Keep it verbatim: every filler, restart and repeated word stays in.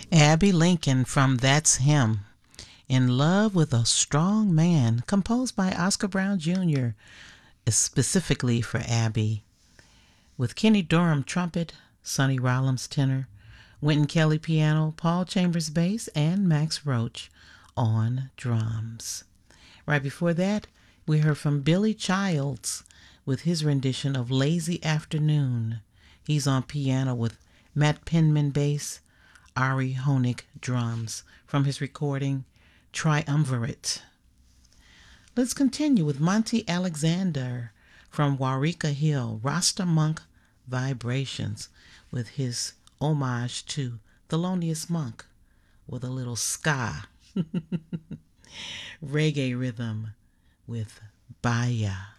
Abby Lincoln from That's Him. In Love with a Strong Man, composed by Oscar Brown Junior, specifically for Abby. With Kenny Dorham trumpet, Sonny Rollins tenor, Wynton Kelly piano, Paul Chambers bass, and Max Roach on drums. Right before that, we heard from Billy Childs with his rendition of Lazy Afternoon. He's on piano with Matt Penman bass, Ari Honig drums from his recording Triumvirate. Let's continue with Monty Alexander from Waurika Hill, Rasta Monk Vibrations, with his homage to Thelonious Monk with a little ska reggae rhythm with Baya.